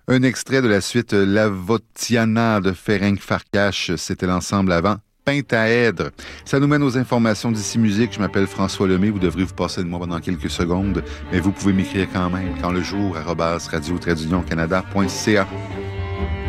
Un extrait de la suite La Votiana de Ferenc Farkas, c'était l'ensemble avant Pentaèdre. Ça nous mène aux informations d'ici musique. Je m'appelle François Lemay. Vous devrez vous passer de moi pendant quelques secondes, mais vous pouvez m'écrire quand même. Quand le jour, @radio-canada.ca.